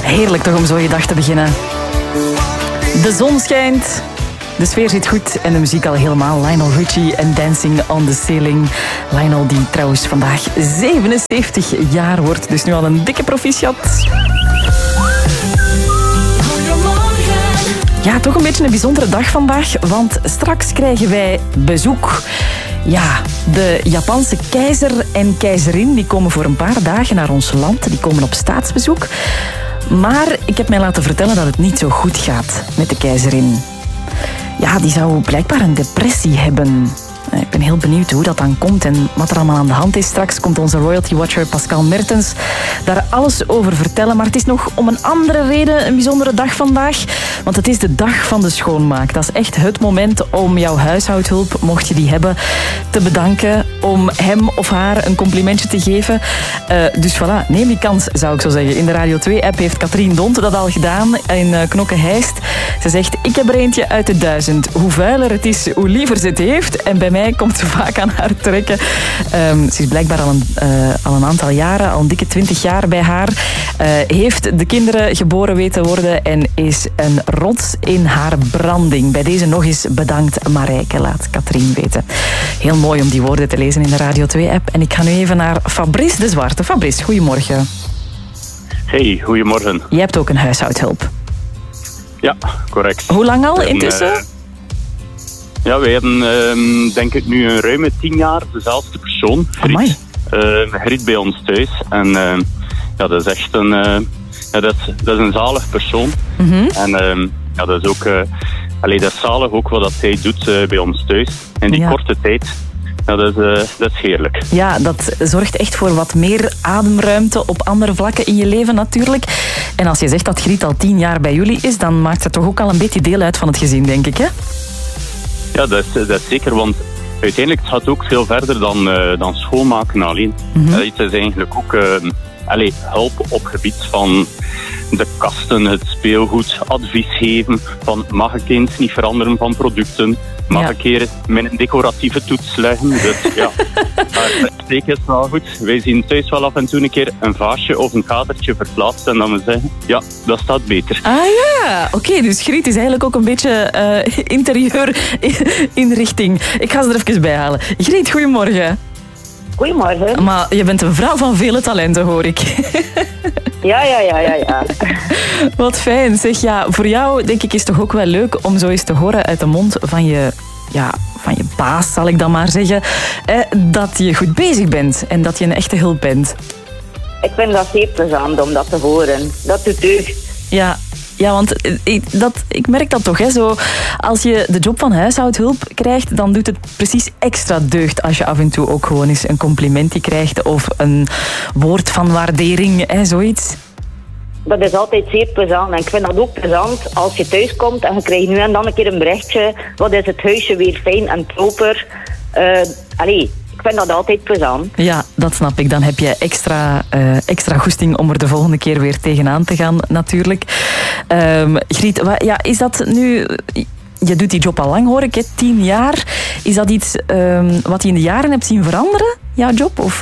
Heerlijk toch om zo je dag te beginnen. De zon schijnt, de sfeer zit goed en de muziek al helemaal. Lionel Richie en Dancing on the Ceiling. Lionel die trouwens vandaag 77 jaar wordt, dus nu al een dikke proficiat. Ja, toch een beetje een bijzondere dag vandaag, want straks krijgen wij bezoek. Ja, de Japanse keizer en keizerin die komen voor een paar dagen naar ons land. Die komen op staatsbezoek. Maar ik heb mij laten vertellen dat het niet zo goed gaat met de keizerin. Ja, die zou blijkbaar een depressie hebben. Ik ben heel benieuwd hoe dat dan komt en wat er allemaal aan de hand is. Straks komt onze royalty watcher Pascal Mertens daar alles over vertellen. Maar het is nog om een andere reden een bijzondere dag vandaag. Want het is de dag van de schoonmaak. Dat is echt het moment om jouw huishoudhulp, mocht je die hebben, te bedanken. Om hem of haar een complimentje te geven. Dus voilà, neem die kans, zou ik zo zeggen. In de Radio 2-app heeft Katrien Donte dat al gedaan in Knokke-Heist. Ze zegt, ik heb er eentje uit de 1000. Hoe vuiler het is, hoe liever ze het heeft. En bij mij komt ze vaak aan haar trekken. Ze is blijkbaar al een aantal jaren, al een dikke 20 jaar bij haar. Heeft de kinderen geboren weten worden en is een rots in haar branding. Bij deze nog eens bedankt Marijke, laat Katrien weten. Heel mooi om die woorden te lezen in de Radio 2-app. En ik ga nu even naar Fabrice de Zwarte. Fabrice, goedemorgen. Hey, goedemorgen. Jij hebt ook een huishoudhulp. Ja, correct. Hoe lang al intussen? Ja, wij hebben denk ik nu een ruime 10 jaar dezelfde persoon, Griet, bij ons thuis. En ja, dat is echt dat is een zalig persoon. Mm-hmm. En ja, dat is ook dat is zalig ook wat hij doet bij ons thuis. In die korte tijd. Ja, dat is heerlijk. Ja, dat zorgt echt voor wat meer ademruimte op andere vlakken in je leven natuurlijk. En als je zegt dat Griet al 10 jaar bij jullie is, dan maakt ze toch ook al een beetje deel uit van het gezin, denk ik, hè? Ja, dat is zeker, want uiteindelijk gaat het ook veel verder dan schoonmaken alleen. Mm-hmm. Het is eigenlijk ook hulp op gebied van de kasten, het speelgoed, advies geven van mag ik eens niet veranderen van producten, mag ik hier mijn decoratieve toets leggen. Dus ja, maar zeker is wel goed. Wij zien thuis wel af en toe een keer een vaasje of een kadertje verplaatst en dan we zeggen, ja, dat staat beter. Ah ja, oké, dus Griet is eigenlijk ook een beetje interieur inrichting. Ik ga ze er even bij halen. Griet, goedemorgen. Goedemorgen. Maar je bent een vrouw van vele talenten, hoor ik. Ja. Wat fijn. Zeg, ja, voor jou denk ik is het toch ook wel leuk om zo eens te horen uit de mond van je baas, zal ik dan maar zeggen, dat je goed bezig bent en dat je een echte hulp bent. Ik vind dat zeer plezant om dat te horen. Dat doet deugd. Ja, want ik merk dat toch, hè. Zo, als je de job van huishoudhulp krijgt, dan doet het precies extra deugd als je af en toe ook gewoon eens een complimentje krijgt of een woord van waardering, hè, zoiets. Dat is altijd zeer plezant. En ik vind dat ook plezant als je thuis komt en je krijgt nu en dan een keer een berichtje. Wat is het huisje weer fijn en proper. Ik vind dat altijd plezant. Ja, dat snap ik. Dan heb je extra goesting om er de volgende keer weer tegenaan te gaan, natuurlijk. Griet, is dat nu... Je doet die job al lang, hoor ik, hè? 10 jaar. Is dat iets wat je in de jaren hebt zien veranderen, jouw job? Of...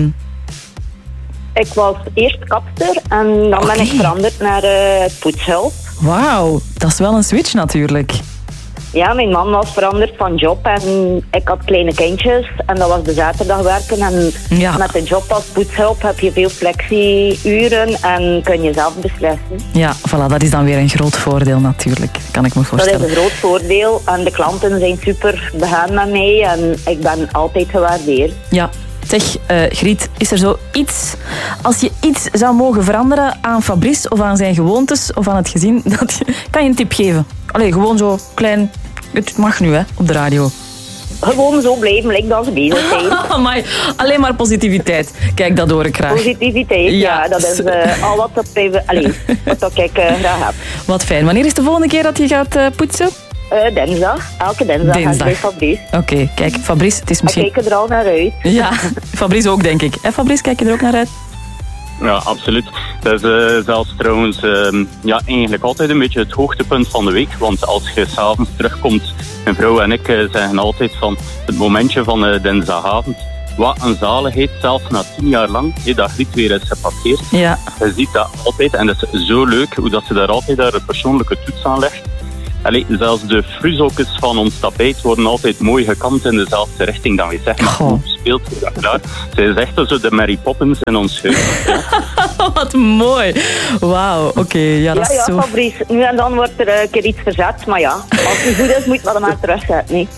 Ik was eerst kapster en dan ben ik veranderd naar poetshulp. Wauw, dat is wel een switch natuurlijk. Ja, mijn man was veranderd van job en ik had kleine kindjes en dat was de zaterdag werken. En met de job als poetshulp heb je veel flexie-uren en kun je zelf beslissen. Ja, voilà, dat is dan weer een groot voordeel natuurlijk, kan ik me voorstellen. Dat is een groot voordeel en de klanten zijn super begaan met mij en ik ben altijd gewaardeerd. Ja. Zeg, Griet, is er zo iets, als je iets zou mogen veranderen aan Fabrice of aan zijn gewoontes of aan het gezin, kan je een tip geven? Allee, gewoon zo klein, het mag nu, hè, op de radio. Gewoon zo blijven, lijkt dat ze bezig zijn. Amai, alleen maar positiviteit. Kijk, dat hoor ik graag. Positiviteit, ja, dat is al wat wat ik graag heb. Wat fijn. Wanneer is de volgende keer dat je gaat poetsen? Dinsdag. Elke dinsdag ga ik bij Fabrice. Oké, kijk, Fabrice, het is misschien... Ik kijk er al naar uit. Ja, Fabrice ook, denk ik. Fabrice, kijk je er ook naar uit? Ja, absoluut. Dat is zelfs trouwens eigenlijk altijd een beetje het hoogtepunt van de week. Want als je s'avonds terugkomt, mijn vrouw en ik zeggen altijd van het momentje van dinsdagavond. wat een zaligheid, zelfs na 10 jaar lang, dat Griet weer is gepasseerd. Ja. Je ziet dat altijd, en dat is zo leuk, hoe dat ze daar altijd een persoonlijke toets aan legt. Allee, zelfs de fruzokjes van ons tapijt worden altijd mooi gekant in dezelfde richting dan we zeggen. Maar hoe speelt ze dat klaar? Zij is echt zo de Mary Poppins in ons huis. Ja. Wat mooi. Wauw, oké. Ja, dat is zo... Fabrice, nu en dan wordt er een keer iets verzet, maar ja, als het goed is, moet je dat maar terugzetten. Nee.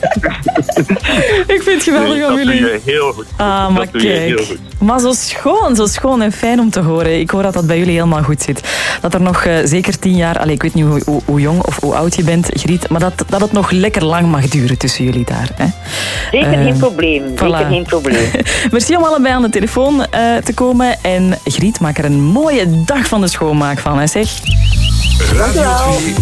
Ik vind het geweldig om jullie... Dat doe je heel goed. Maar kijk. Heel goed. Maar zo schoon en fijn om te horen. Ik hoor dat dat bij jullie helemaal goed zit. Dat er nog zeker 10 jaar... Allee, ik weet niet hoe jong of hoe oud je bent, Griet, maar dat het nog lekker lang mag duren tussen jullie daar. Hè? Zeker geen probleem. Voilà. Zeker geen probleem. Merci om allebei aan de telefoon te komen. En Griet, maak er een mooie dag van de schoonmaak van. Hè, zeg. Radio 2